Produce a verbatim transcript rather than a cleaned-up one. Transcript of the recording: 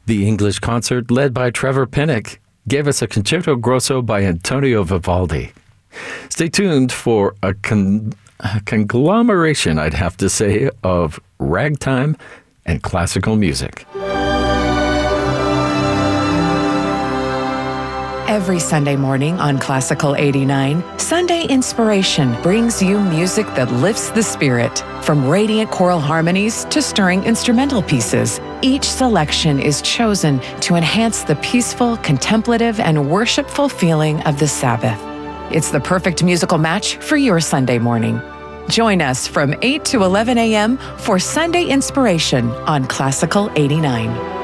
The English concert, led by Trevor Pinnock, gave us a Concerto Grosso by Antonio Vivaldi. Stay tuned for a, con- a conglomeration, I'd have to say, of ragtime and classical music. Every Sunday morning on Classical eighty-nine, Sunday Inspiration brings you music that lifts the spirit. From radiant choral harmonies to stirring instrumental pieces, each selection is chosen to enhance the peaceful, contemplative, and worshipful feeling of the Sabbath. It's the perfect musical match for your Sunday morning. Join us from eight to eleven a.m. for Sunday Inspiration on Classical eighty-nine.